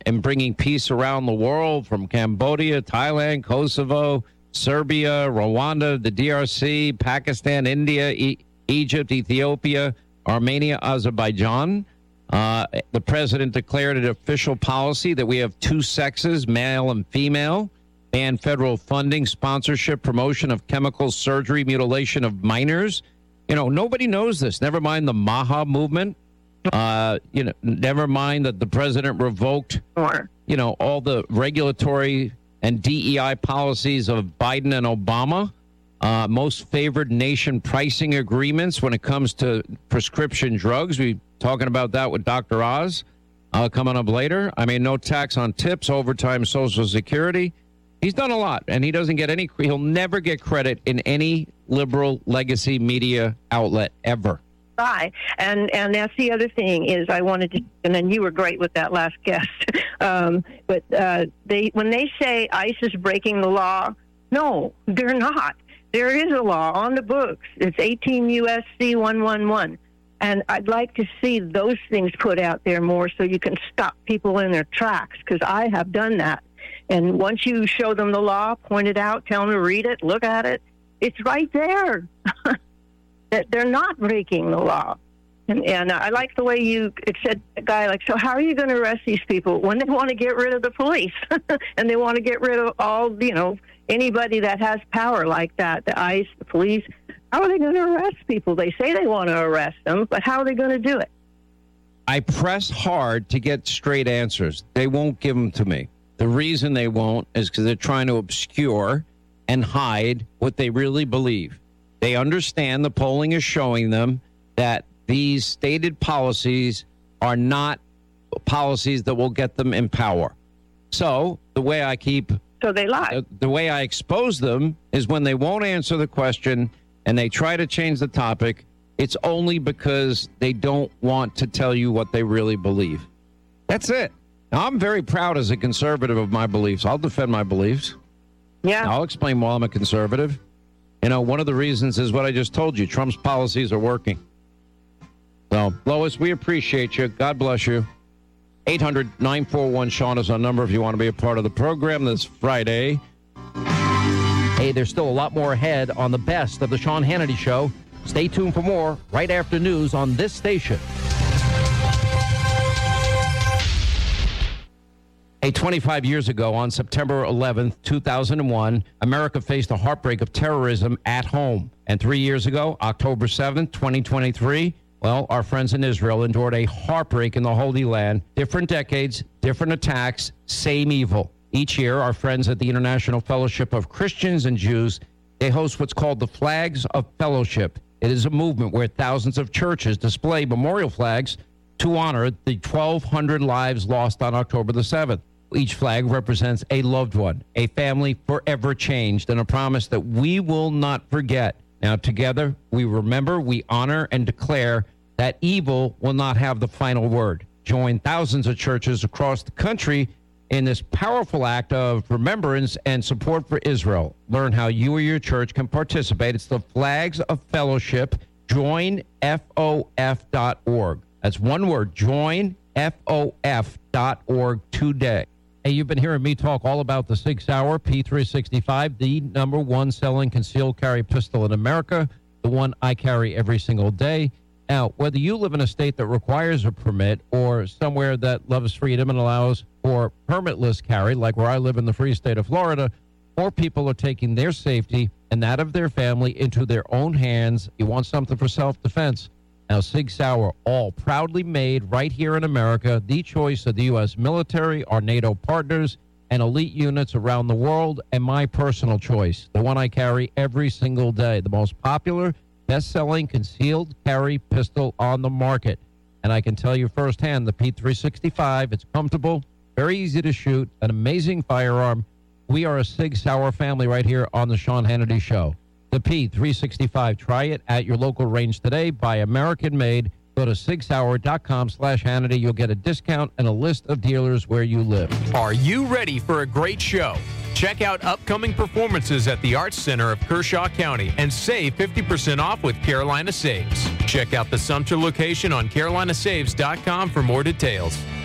in bringing peace around the world, from Cambodia, Thailand, Kosovo, Serbia, Rwanda, the DRC, Pakistan, India, Egypt, Ethiopia, Armenia, Azerbaijan. The president declared an official policy that we have two sexes, male and female, and federal funding, sponsorship, promotion of chemical surgery, mutilation of minors. Nobody knows this. Never mind the Maha movement. Never mind that the president revoked, all the regulatory and DEI policies of Biden and Obama. Most favored nation pricing agreements when it comes to prescription drugs. We're talking about that with Dr. Oz coming up later. No tax on tips, overtime, Social Security. He's done a lot, and he'll never get credit in any liberal legacy media outlet ever. Right. And that's the other thing is I wanted to, and then you were great with that last guest. But when they say ICE is breaking the law, no, they're not. There is a law on the books. It's 18 U.S.C. 111. And I'd like to see those things put out there more so you can stop people in their tracks, because I have done that. And once you show them the law, point it out, tell them to read it, look at it, it's right there. That they're not breaking the law. And I like the way it said, a guy like, so how are you going to arrest these people when they want to get rid of the police and they want to get rid of all, anybody that has power like that, the ICE, the police? How are they going to arrest people? They say they want to arrest them, but how are they going to do it? I press hard to get straight answers. They won't give them to me. The reason they won't is because they're trying to obscure and hide what they really believe. They understand the polling is showing them that these stated policies are not policies that will get them in power. So the way So they lie. The way I expose them is when they won't answer the question and they try to change the topic, it's only because they don't want to tell you what they really believe. That's it. Now, I'm very proud as a conservative of my beliefs. I'll defend my beliefs. Yeah. I'll explain why I'm a conservative. One of the reasons is what I just told you. Trump's policies are working. So, Lois, we appreciate you. God bless you. 800-941-SEAN is our number if you want to be a part of the program this Friday. Hey, there's still a lot more ahead on the best of the Sean Hannity Show. Stay tuned for more right after news on this station. Hey, 25 years ago, on September 11th, 2001, America faced a heartbreak of terrorism at home. And 3 years ago, October 7th, 2023, our friends in Israel endured a heartbreak in the Holy Land. Different decades, different attacks, same evil. Each year, our friends at the International Fellowship of Christians and Jews, they host what's called the Flags of Fellowship. It is a movement where thousands of churches display memorial flags to honor the 1,200 lives lost on October the 7th. Each flag represents a loved one, a family forever changed, and a promise that we will not forget. Now, together, we remember, we honor, and declare that evil will not have the final word. Join thousands of churches across the country in this powerful act of remembrance and support for Israel. Learn how you or your church can participate. It's the Flags of Fellowship. JoinFOF.org. That's one word, JoinFOF.org today. Hey, you've been hearing me talk all about the Sig Sauer P365, the number one selling concealed carry pistol in America, the one I carry every single day. Now, whether you live in a state that requires a permit or somewhere that loves freedom and allows for permitless carry, like where I live in the free state of Florida, more people are taking their safety and that of their family into their own hands. You want something for self-defense. Now, Sig Sauer, all proudly made right here in America, the choice of the U.S. military, our NATO partners, and elite units around the world, and my personal choice, the one I carry every single day, the most popular, best-selling concealed carry pistol on the market. And I can tell you firsthand, the P365, it's comfortable, very easy to shoot, an amazing firearm. We are a Sig Sauer family right here on the Sean Hannity Show. The P365. Try it at your local range today. Buy American-made. Go to sigsauer.com/Hannity. You'll get a discount and a list of dealers where you live. Are you ready for a great show? Check out upcoming performances at the Arts Center of Kershaw County and save 50% off with Carolina Saves. Check out the Sumter location on carolinasaves.com for more details.